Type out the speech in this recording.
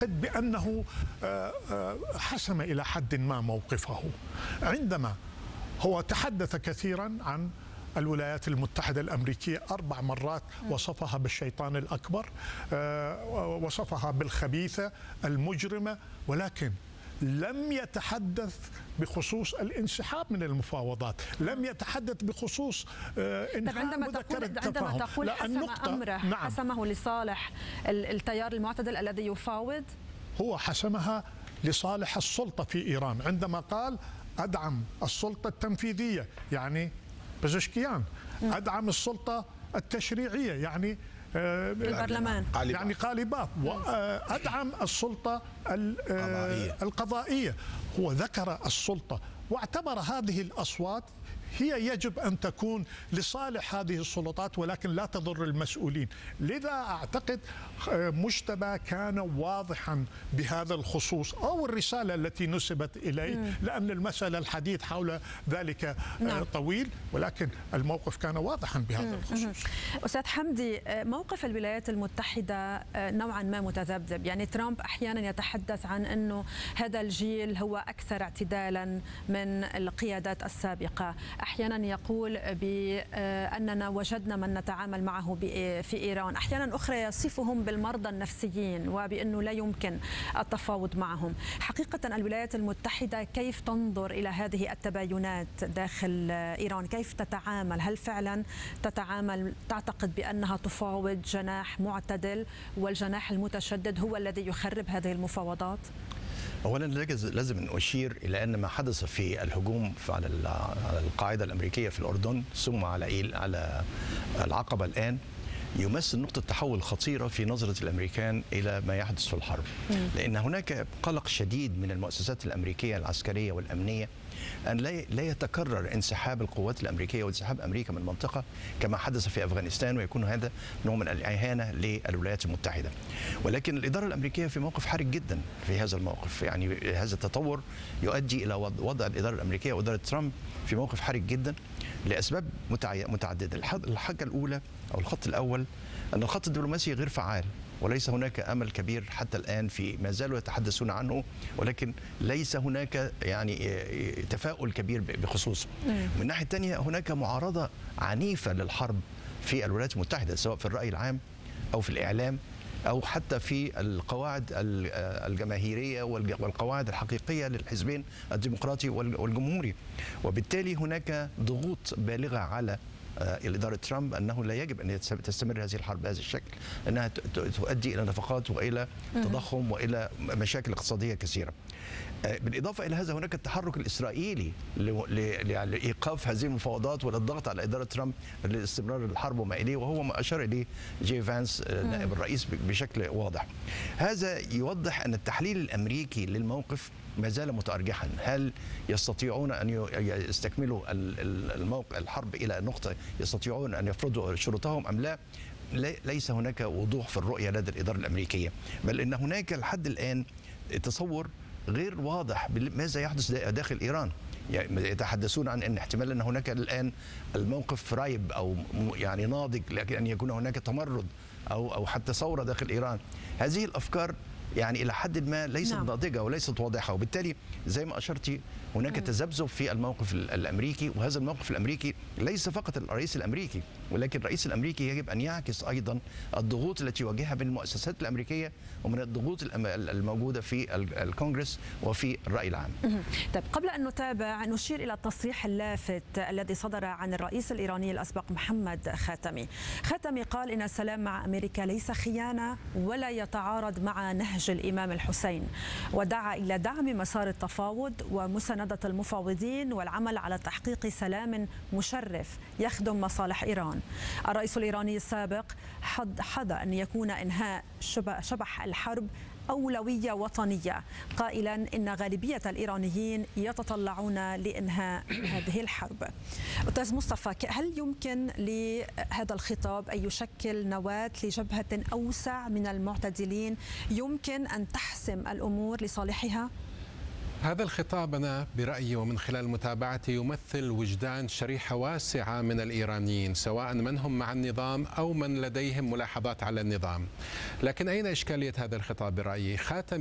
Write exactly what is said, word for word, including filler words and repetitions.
بأنه حسم إلى حد ما موقفه عندما هو تحدث كثيرا عن الولايات المتحدة الأمريكية. أربع مرات وصفها بالشيطان الأكبر، وصفها بالخبيثة المجرمة، ولكن لم يتحدث بخصوص الانسحاب من المفاوضات، لم يتحدث بخصوص انهاء مذكرة التفاهم. عندما تقول حسم أمره، نعم. حسمه لصالح التيار المعتدل الذي يفاوض؟ هو حسمها لصالح السلطة في إيران عندما قال أدعم السلطة التنفيذية يعني بزشكيان، أدعم السلطة التشريعية يعني البرلمان، يعني قالباف، وأدعم السلطة القضائية. هو ذكر السلطة واعتبر هذه الأصوات هي يجب أن تكون لصالح هذه السلطات ولكن لا تضر المسؤولين. لذا أعتقد مجتبى كان واضحا بهذا الخصوص، أو الرسالة التي نسبت إليه، لأن المسألة الحديث حول ذلك نعم. طويل، ولكن الموقف كان واضحا بهذا الخصوص. أستاذ حمدي، موقف الولايات المتحدة نوعا ما متذبذب، يعني ترامب أحيانا يتحدث عن أنه هذا الجيل هو أكثر اعتدالا من القيادات السابقة، أحيانا يقول بأننا وجدنا من نتعامل معه في إيران، أحيانا أخرى يصفهم بالمرضى النفسيين وبأنه لا يمكن التفاوض معهم. حقيقة الولايات المتحدة كيف تنظر إلى هذه التباينات داخل إيران؟ كيف تتعامل؟ هل فعلا تتعامل تعتقد بأنها تفاوض جناح معتدل والجناح المتشدد هو الذي يخرب هذه المفاوضات؟ اولا لازم ان اشير الى ان ما حدث في الهجوم على القاعده الامريكيه في الاردن ثم على على العقبه الان يمثل نقطة تحول خطيرة في نظرة الأمريكان إلى ما يحدث في الحرب، لأن هناك قلق شديد من المؤسسات الأمريكية العسكرية والأمنية أن لا يتكرر انسحاب القوات الأمريكية وانسحاب أمريكا من المنطقة كما حدث في أفغانستان، ويكون هذا نوع من الإهانة للولايات المتحدة. ولكن الإدارة الأمريكية في موقف حرج جدا في هذا الموقف، يعني هذا التطور يؤدي إلى وضع الإدارة الأمريكية وإدارة ترامب في موقف حرج جدا لأسباب متعددة. الحاجة الأولى أو الخط الأول أن الخط الدبلوماسي غير فعال، وليس هناك أمل كبير حتى الآن في ما زالوا يتحدثون عنه، ولكن ليس هناك يعني تفاؤل كبير بخصوصه. من الناحية الثانية هناك معارضة عنيفة للحرب في الولايات المتحدة، سواء في الرأي العام أو في الإعلام أو حتى في القواعد الجماهيرية والقواعد الحقيقية للحزبين الديمقراطي والجمهوري. وبالتالي هناك ضغوط بالغة على إدارة ترامب أنه لا يجب أن تستمر هذه الحرب بهذا الشكل، أنها تؤدي إلى نفقات وإلى تضخم وإلى مشاكل اقتصادية كثيرة. بالإضافة إلى هذا هناك التحرك الإسرائيلي لإيقاف هذه المفاوضات وللضغط على إدارة ترامب لاستمرار الحرب وما إليه، وهو ما أشار إليه جي فانس نائب الرئيس بشكل واضح. هذا يوضح أن التحليل الأمريكي للموقف ما زال متأرجحا. هل يستطيعون أن يستكملوا الموقع الحرب إلى نقطة يستطيعون أن يفرضوا شروطهم أم لا؟ ليس هناك وضوح في الرؤية لدى الإدارة الأمريكية، بل إن هناك لحد الآن تصور غير واضح بماذا يحدث داخل إيران. يعني يتحدثون عن أن احتمال أن هناك الآن الموقف رايب أو يعني ناضج، لكن أن يكون هناك تمرد أو أو حتى ثورة داخل إيران. هذه الأفكار يعني إلى حد ما ليست نعم. ناضجة وليست واضحة، وبالتالي زي ما أشرتي هناك تذبذب في الموقف الأمريكي. وهذا الموقف الأمريكي ليس فقط الرئيس الأمريكي، ولكن الرئيس الأمريكي يجب أن يعكس أيضا الضغوط التي يواجهها من المؤسسات الأمريكية ومن الضغوط الموجودة في الكونغرس وفي الرأي العام. طيب قبل أن نتابع نشير إلى التصريح اللافت الذي صدر عن الرئيس الإيراني الأسبق محمد خاتمي. خاتمي قال إن السلام مع أمريكا ليس خيانة ولا يتعارض مع نهج الإمام الحسين، ودعا إلى دعم مسار التفاوض ومساندة المفاوضين والعمل على تحقيق سلام مشرف يخدم مصالح إيران. الرئيس الإيراني السابق حض أن يكون إنهاء شبح الحرب أولوية وطنية، قائلا إن غالبية الإيرانيين يتطلعون لإنهاء هذه الحرب. أستاذ مصطفى، هل يمكن لهذا الخطاب أن يشكل نواة لجبهة أوسع من المعتدلين يمكن أن تحسم الأمور لصالحها؟ هذا الخطاب أنا برأيي ومن خلال متابعتي يمثل وجدان شريحة واسعة من الإيرانيين، سواء من هم مع النظام أو من لديهم ملاحظات على النظام. لكن أين إشكالية هذا الخطاب برأيي؟ خاتمي